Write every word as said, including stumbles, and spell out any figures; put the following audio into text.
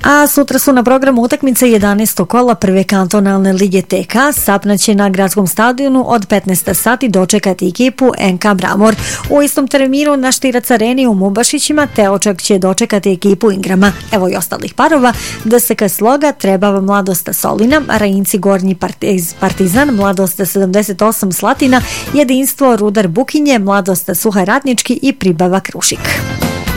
A sutra su na programu utakmice jedanaestog kola prve kantonalne lige T K. Sapna će na gradskom stadionu od petnaest sati dočekati ekipu N K Bramor. U istom terminu na Štirac areni u Mubašićima Teočak će dočekati ekipu Ingrama. Evo i ostalih parova. D S K Sloga Trebava Mladost Solina, Rajinci Gornji Partiz, Partizan, Mladost sedamdeset osam Slatina, Jedinstvo Rudar Bukinje, Mladost Suhaj Ratnički i Pribava Krušik.